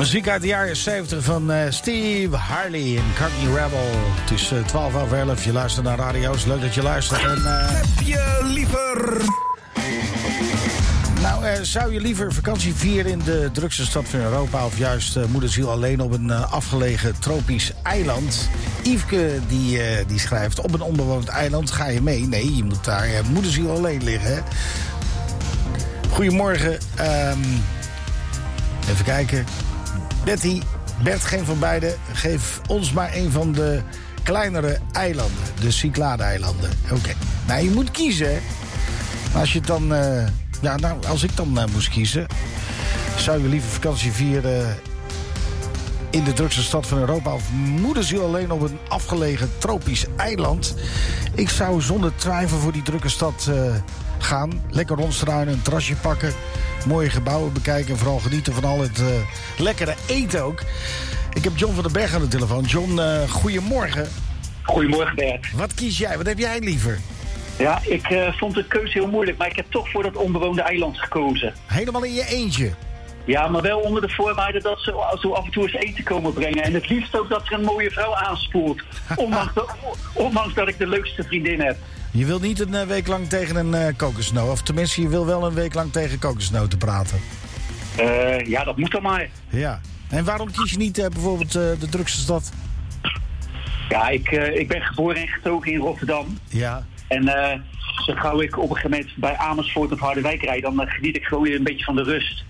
Muziek uit de jaren 70 van Steve Harley en Courtney Rebel. Het is 11:12. Je luistert naar radio's. Leuk dat je luistert. En, heb je liever... Nou, zou je liever vakantie vieren in de drukste stad van Europa... of juist moederziel alleen op een afgelegen tropisch eiland? Yveske die schrijft, op een onbewoond eiland ga je mee. Nee, je moet daar moederziel alleen liggen, hè? Goedemorgen. Even kijken. Betty, Bert, geen van beiden. Geef ons maar een van de kleinere eilanden. De Cyclade-eilanden. Oké. Nou, je moet kiezen, hè. Als je het dan... als ik dan moest kiezen... zou je liever vakantie vieren... in de drukste stad van Europa... of moederziel alleen op een afgelegen tropisch eiland? Ik zou zonder twijfel voor die drukke stad gaan. Lekker rondstruinen, een terrasje pakken... mooie gebouwen bekijken en vooral genieten van al het lekkere eten ook. Ik heb John van den Berg aan de telefoon. John, goedemorgen. Goedemorgen, Bert. Wat kies jij? Wat heb jij liever? Ja, ik vond de keuze heel moeilijk, maar ik heb toch voor dat onbewoonde eiland gekozen. Helemaal in je eentje? Ja, maar wel onder de voorwaarde dat ze zo af en toe eens eten komen brengen. En het liefst ook dat er een mooie vrouw aanspoelt. Ondanks dat ik de leukste vriendin heb. Je wilt niet een week lang tegen een kokosnoot. Of tenminste, je wil wel een week lang tegen kokosnoten praten. Ja, dat moet dan maar. Ja. En waarom kies je niet bijvoorbeeld de drukste stad? Ja, ik ben geboren en getogen in Rotterdam. Ja. En zo gauw ik op een gegeven moment bij Amersfoort of Harderwijk rijd... dan geniet ik gewoon weer een beetje van de rust.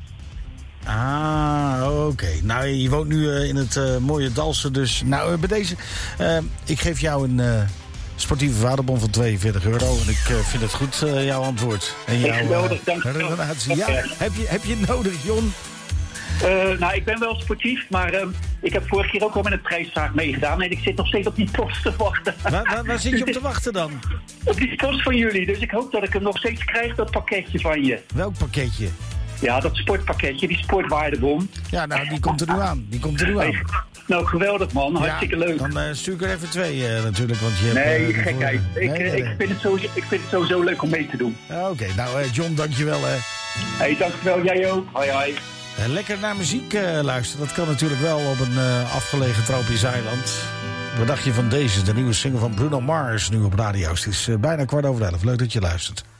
Ah, oké. Nou, je woont nu in het mooie Dalsen, dus... Nou, bij deze... ik geef jou een sportieve waardebon van €42. En ik vind het goed, jouw antwoord. En jouw geweldig, dank je wel. Ja, heb je het nodig, Jon? Nou, ik ben wel sportief, maar ik heb vorige keer ook al met een prijsvraag meegedaan. En ik zit nog steeds op die post te wachten. Waar zit je op te wachten dan? Op die post van jullie. Dus ik hoop dat ik hem nog steeds krijg, dat pakketje van je. Welk pakketje? Ja, dat sportpakketje, die sportwaardebon. Ja, nou, die komt er nu aan. Hey, nou, geweldig man. Hartstikke leuk. Dan stuur ik er even 2 natuurlijk. Want je nee, hebt, gekheid. Ik vind het sowieso leuk om mee te doen. Oké, nou John, dankjewel. Hey, dankjewel. Jij ook. Hoi, hoi. Lekker naar muziek luisteren. Dat kan natuurlijk wel op een afgelegen tropisch eiland. Wat dacht je van deze, de nieuwe single van Bruno Mars, nu op radio's? Het is bijna 11:15. Leuk dat je luistert.